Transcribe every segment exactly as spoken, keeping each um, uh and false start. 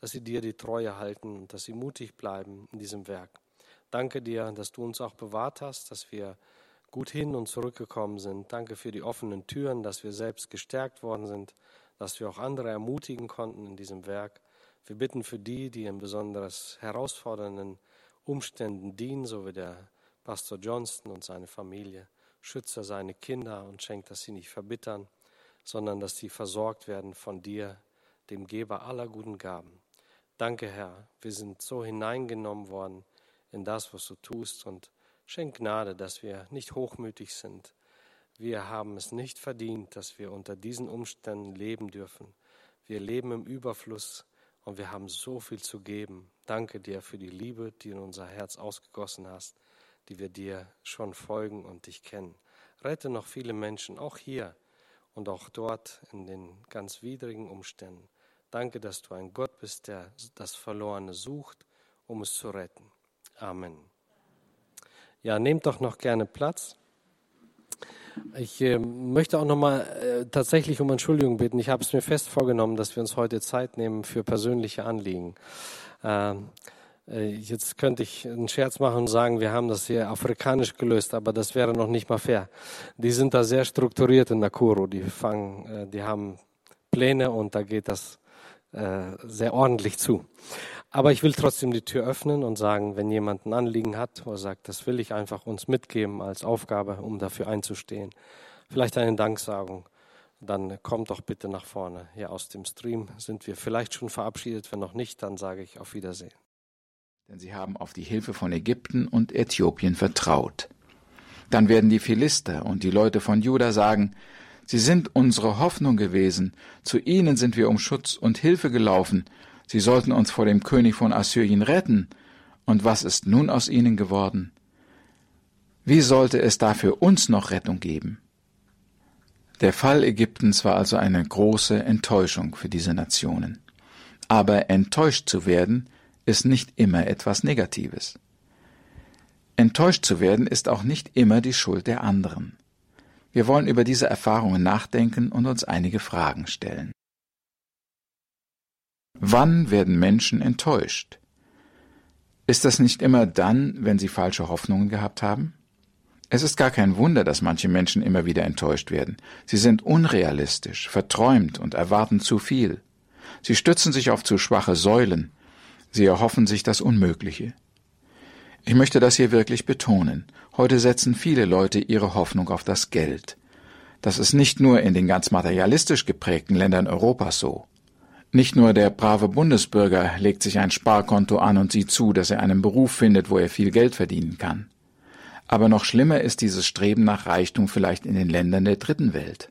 dass sie dir die Treue halten und dass sie mutig bleiben in diesem Werk. Danke dir, dass du uns auch bewahrt hast, dass wir gut hin und zurückgekommen sind. Danke für die offenen Türen, dass wir selbst gestärkt worden sind, dass wir auch andere ermutigen konnten in diesem Werk. Wir bitten für die, die in besonders herausfordernden Umständen dienen, so wie der Pastor Johnston und seine Familie. Schütze seine Kinder und schenk, dass sie nicht verbittern, sondern dass sie versorgt werden von dir, dem Geber aller guten Gaben. Danke, Herr, wir sind so hineingenommen worden in das, was du tust, und schenk Gnade, dass wir nicht hochmütig sind. Wir haben es nicht verdient, dass wir unter diesen Umständen leben dürfen. Wir leben im Überfluss und wir haben so viel zu geben. Danke dir für die Liebe, die du in unser Herz ausgegossen hast, die wir dir schon folgen und dich kennen. Rette noch viele Menschen, auch hier und auch dort in den ganz widrigen Umständen. Danke, dass du ein Gott bist, der das Verlorene sucht, um es zu retten. Amen. Ja, nehmt doch noch gerne Platz. Ich äh, möchte auch nochmal äh, tatsächlich um Entschuldigung bitten. Ich habe es mir fest vorgenommen, dass wir uns heute Zeit nehmen für persönliche Anliegen. Äh, äh, jetzt könnte ich einen Scherz machen und sagen, wir haben das hier afrikanisch gelöst, aber das wäre noch nicht mal fair. Die sind da sehr strukturiert in Nakuru. Die fangen, äh, die haben Pläne und da geht das äh, sehr ordentlich zu. Aber ich will trotzdem die Tür öffnen und sagen, wenn jemand ein Anliegen hat, wo er sagt, das will ich einfach uns mitgeben als Aufgabe, um dafür einzustehen, vielleicht eine Danksagung, dann kommt doch bitte nach vorne. Hier aus dem Stream sind wir vielleicht schon verabschiedet. Wenn noch nicht, dann sage ich auf Wiedersehen. Denn sie haben auf die Hilfe von Ägypten und Äthiopien vertraut. Dann werden die Philister und die Leute von Juda sagen, sie sind unsere Hoffnung gewesen, zu ihnen sind wir um Schutz und Hilfe gelaufen, sie sollten uns vor dem König von Assyrien retten. Und was ist nun aus ihnen geworden? Wie sollte es da für uns noch Rettung geben? Der Fall Ägyptens war also eine große Enttäuschung für diese Nationen. Aber enttäuscht zu werden, ist nicht immer etwas Negatives. Enttäuscht zu werden ist auch nicht immer die Schuld der anderen. Wir wollen über diese Erfahrungen nachdenken und uns einige Fragen stellen. Wann werden Menschen enttäuscht? Ist das nicht immer dann, wenn sie falsche Hoffnungen gehabt haben? Es ist gar kein Wunder, dass manche Menschen immer wieder enttäuscht werden. Sie sind unrealistisch, verträumt und erwarten zu viel. Sie stützen sich auf zu schwache Säulen. Sie erhoffen sich das Unmögliche. Ich möchte das hier wirklich betonen. Heute setzen viele Leute ihre Hoffnung auf das Geld. Das ist nicht nur in den ganz materialistisch geprägten Ländern Europas so. Nicht nur der brave Bundesbürger legt sich ein Sparkonto an und sieht zu, dass er einen Beruf findet, wo er viel Geld verdienen kann. Aber noch schlimmer ist dieses Streben nach Reichtum vielleicht in den Ländern der dritten Welt.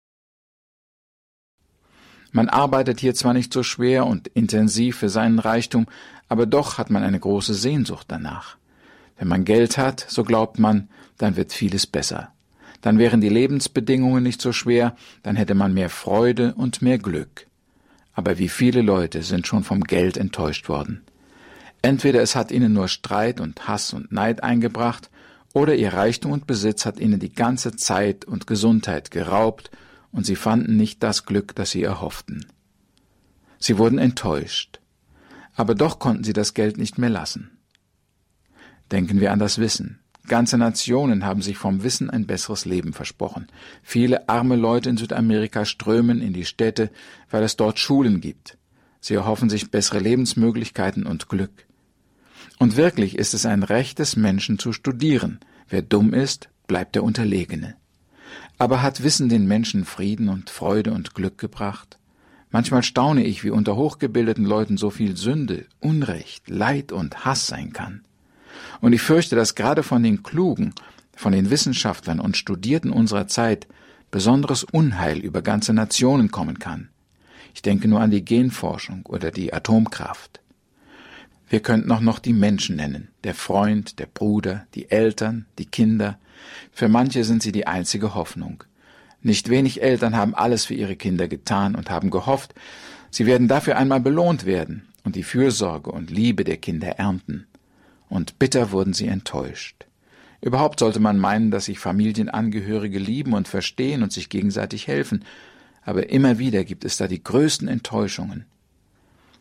Man arbeitet hier zwar nicht so schwer und intensiv für seinen Reichtum, aber doch hat man eine große Sehnsucht danach. Wenn man Geld hat, so glaubt man, dann wird vieles besser. Dann wären die Lebensbedingungen nicht so schwer, dann hätte man mehr Freude und mehr Glück. Aber wie viele Leute sind schon vom Geld enttäuscht worden? Entweder es hat ihnen nur Streit und Hass und Neid eingebracht, oder ihr Reichtum und Besitz hat ihnen die ganze Zeit und Gesundheit geraubt und sie fanden nicht das Glück, das sie erhofften. Sie wurden enttäuscht, aber doch konnten sie das Geld nicht mehr lassen. Denken wir an das Wissen. Ganze Nationen haben sich vom Wissen ein besseres Leben versprochen. Viele arme Leute in Südamerika strömen in die Städte, weil es dort Schulen gibt. Sie erhoffen sich bessere Lebensmöglichkeiten und Glück. Und wirklich ist es ein Recht des Menschen zu studieren. Wer dumm ist, bleibt der Unterlegene. Aber hat Wissen den Menschen Frieden und Freude und Glück gebracht? Manchmal staune ich, wie unter hochgebildeten Leuten so viel Sünde, Unrecht, Leid und Hass sein kann. Und ich fürchte, dass gerade von den Klugen, von den Wissenschaftlern und Studierten unserer Zeit besonderes Unheil über ganze Nationen kommen kann. Ich denke nur an die Genforschung oder die Atomkraft. Wir könnten auch noch die Menschen nennen, der Freund, der Bruder, die Eltern, die Kinder. Für manche sind sie die einzige Hoffnung. Nicht wenig Eltern haben alles für ihre Kinder getan und haben gehofft, sie werden dafür einmal belohnt werden und die Fürsorge und Liebe der Kinder ernten. Und bitter wurden sie enttäuscht. Überhaupt sollte man meinen, dass sich Familienangehörige lieben und verstehen und sich gegenseitig helfen, aber immer wieder gibt es da die größten Enttäuschungen.